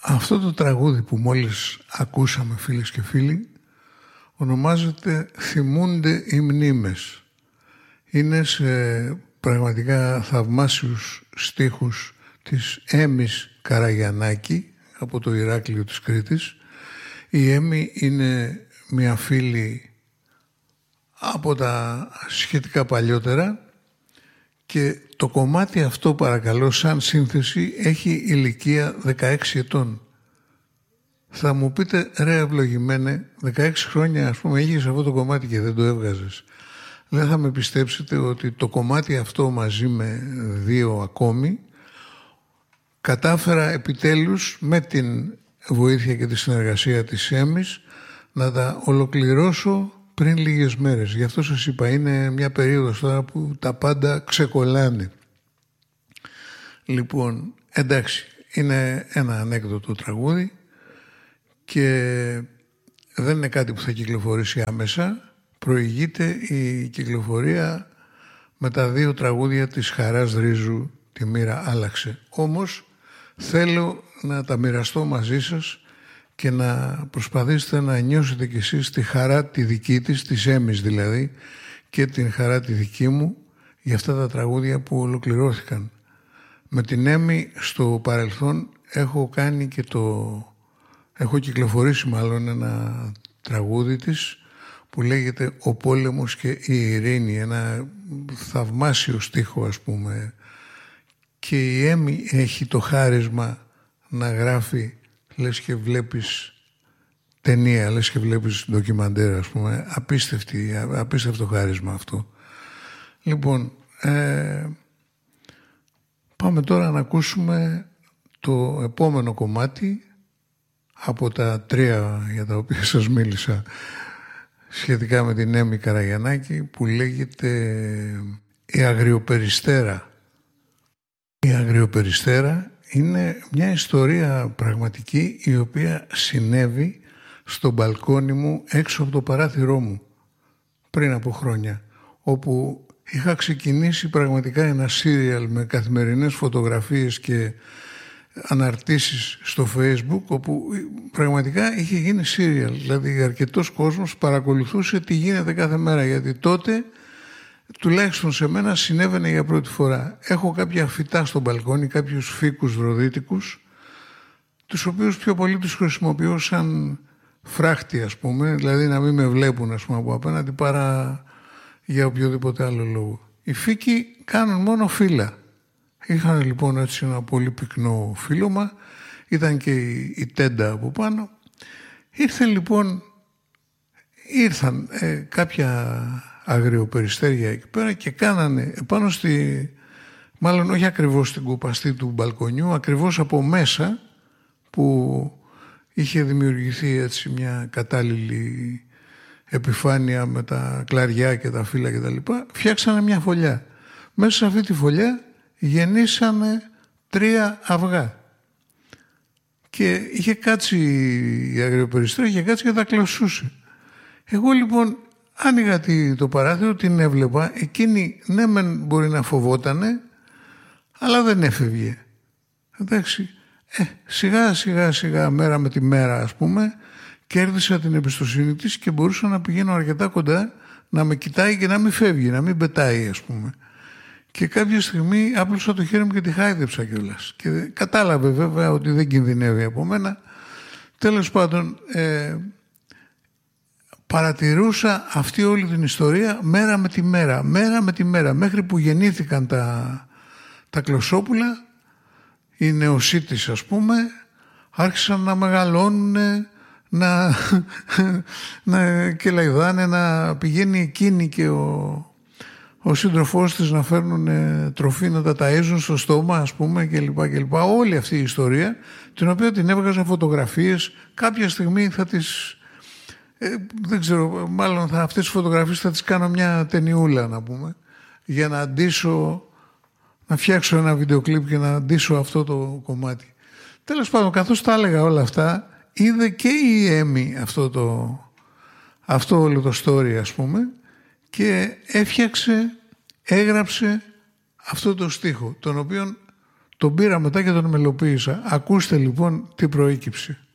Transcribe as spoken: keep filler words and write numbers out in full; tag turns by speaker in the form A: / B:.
A: Αυτό το τραγούδι που μόλις ακούσαμε, φίλες και φίλοι, ονομάζεται «Θυμούνται οι μνήμες». Είναι σε πραγματικά θαυμάσιους στίχους της Έμης Καραγιαννάκη από το Ηράκλειο της Κρήτης. Η Έμη είναι μια φίλη από τα σχετικά παλιότερα και το κομμάτι αυτό, παρακαλώ, σαν σύνθεση έχει ηλικία δεκαέξι ετών. Θα μου πείτε, ρε ευλογημένε, δεκαέξι χρόνια ας πούμε είχες αυτό το κομμάτι και δεν το έβγαζες. Δεν θα με πιστέψετε ότι το κομμάτι αυτό μαζί με δύο ακόμη κατάφερα επιτέλους με την βοήθεια και τη συνεργασία της Έμης να τα ολοκληρώσω πριν λίγες μέρες. Γι' αυτό σας είπα, είναι μια περίοδος τώρα που τα πάντα ξεκολλάνε. Λοιπόν, εντάξει, είναι ένα ανέκδοτο τραγούδι και δεν είναι κάτι που θα κυκλοφορήσει άμεσα. Προηγείται η κυκλοφορία με τα δύο τραγούδια της Χαράς Ρίζου, «Τη μοίρα άλλαξε». Όμως θέλω να τα μοιραστώ μαζί σας και να προσπαθήσετε να νιώσετε κι εσείς τη χαρά τη δική της, της Έμης δηλαδή, και την χαρά τη δική μου για αυτά τα τραγούδια που ολοκληρώθηκαν. Με την Έμη στο παρελθόν έχω κάνει και το... έχω κυκλοφορήσει μάλλον ένα τραγούδι της που λέγεται «Ο πόλεμος και η ειρήνη», ένα θαυμάσιο στίχο ας πούμε, και η Έμη έχει το χάρισμα να γράφει λες και βλέπεις ταινία, λες και βλέπεις ντοκιμαντέρ ας πούμε, απίστευτη, απίστευτο χάρισμα αυτό. Λοιπόν, ε, πάμε τώρα να ακούσουμε το επόμενο κομμάτι από τα τρία για τα οποία σας μίλησα σχετικά με την Έμη Καραγιαννάκη, που λέγεται «Η Αγριοπεριστέρα». Η Αγριοπεριστέρα είναι μια ιστορία πραγματική η οποία συνέβη στο μπαλκόνι μου έξω από το παράθυρό μου πριν από χρόνια, όπου είχα ξεκινήσει πραγματικά ένα σύριαλ με καθημερινές φωτογραφίες και αναρτήσεις στο Facebook, όπου πραγματικά είχε γίνει σύριαλ. Δηλαδή αρκετός κόσμος παρακολουθούσε τι γίνεται κάθε μέρα, γιατί τότε τουλάχιστον σε μένα συνέβαινε για πρώτη φορά. Έχω κάποια φυτά στο μπαλκόνι, κάποιους φύκους ροδίτικους, τους οποίους πιο πολύ τους χρησιμοποιώ σαν φράχτη ας πούμε, δηλαδή να μην με βλέπουν ας πούμε από απέναντι παρά για οποιοδήποτε άλλο λόγο. Οι φύκοι κάνουν μόνο φύλλα. Είχαν λοιπόν έτσι ένα πολύ πυκνό φύλλωμα, ήταν και η, η τέντα από πάνω. Ήρθε λοιπόν, ήρθαν ε, κάποια αγριοπεριστέρια εκεί πέρα και κάνανε επάνω στη, μάλλον όχι ακριβώς στην κουπαστή του μπαλκονιού, ακριβώς από μέσα που είχε δημιουργηθεί έτσι μια κατάλληλη επιφάνεια με τα κλαριά και τα φύλλα και τα λοιπά, φτιάξανε μια φωλιά. Μέσα σε αυτή τη φωλιά γεννήσανε τρία αυγά. Και είχε κάτσει η αγριοπεριστέρα, είχε κάτσει και τα κλωσούσε. Εγώ λοιπόν άνοιγα το παράθυρο, την έβλεπα, εκείνη ναι μεν μπορεί να φοβότανε, αλλά δεν έφευγε. Εντάξει, ε, σιγά σιγά σιγά μέρα με τη μέρα ας πούμε, κέρδισα την εμπιστοσύνη της και μπορούσα να πηγαίνω αρκετά κοντά, να με κοιτάει και να μην φεύγει, να μην πετάει ας πούμε. Και κάποια στιγμή άπλωσα το χέρι μου και τη χάιδεψα κιόλας. Και κατάλαβε βέβαια ότι δεν κινδυνεύει από μένα. Τέλος πάντων, ε, παρατηρούσα αυτή όλη την ιστορία μέρα με τη μέρα, μέρα με τη μέρα, μέχρι που γεννήθηκαν τα, τα κλωσόπουλα, οι νεοσύτες ας πούμε, άρχισαν να μεγαλώνουν, να, να κελαϊδάνε, να πηγαίνει εκείνη και ο... ο σύντροφός της να φέρνουν ε, τροφή, να τα ταΐζουν στο στόμα ας πούμε κλπ. κλπ. Όλη αυτή η ιστορία, την οποία την έβγαζα φωτογραφίες. Κάποια στιγμή θα τις, ε, δεν ξέρω, μάλλον θα, αυτές τις φωτογραφίες θα τις κάνω μια ταινιούλα να πούμε, για να αντίσω, να φτιάξω ένα βιντεοκλίπ και να αντίσω αυτό το κομμάτι. Τέλος πάντων, καθώς τα έλεγα όλα αυτά, είδε και η Έμη αυτό, το, αυτό όλο το story ας πούμε, και έφτιαξε, έγραψε αυτό το στίχο, τον οποίο Τον πήρα μετά και τον μελοποίησα. Ακούστε λοιπόν τι προέκυψε.